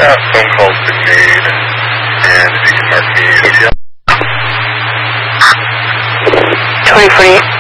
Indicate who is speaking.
Speaker 1: phone calls been made, and if you can mark me, 2048.